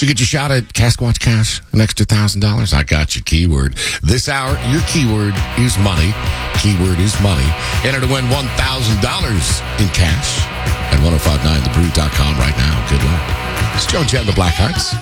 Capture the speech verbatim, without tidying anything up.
you get your shot at Casquatch Cash, an extra one thousand dollars? I got your keyword. This hour, your keyword is money. Keyword is money. Enter to win one thousand dollars in cash at ten fifty-nine the brew dot com right now. Good luck. It's Joe and Jen, the Blackhearts.